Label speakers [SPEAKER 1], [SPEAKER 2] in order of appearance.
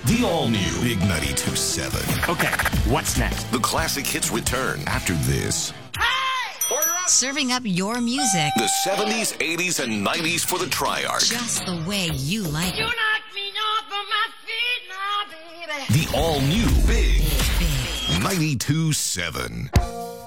[SPEAKER 1] The all-new Big 92.7.
[SPEAKER 2] Okay, what's next?
[SPEAKER 1] The classic hits return after this.
[SPEAKER 3] Serving up your music
[SPEAKER 1] The 70s, 80s, and 90s for the Triarch.
[SPEAKER 3] just the way you like
[SPEAKER 4] You
[SPEAKER 3] it.
[SPEAKER 4] knocked me off of my feet now, baby.
[SPEAKER 1] The all-new Big
[SPEAKER 3] Big.
[SPEAKER 1] 92.7.